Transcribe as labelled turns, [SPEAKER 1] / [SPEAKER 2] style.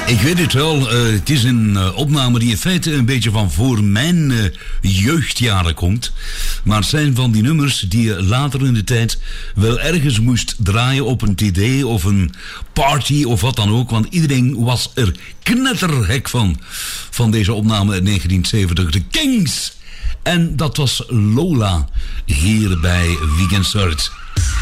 [SPEAKER 1] Ik weet het wel, het is een opname die in feite een beetje van voor mijn jeugdjaren komt. Maar het zijn van die nummers die je later in de tijd wel ergens moest draaien op een TD of een party of wat dan ook. Want iedereen was er knetterhek van deze opname uit 1970. De Kings! En dat was Lola hier bij Weekend Start.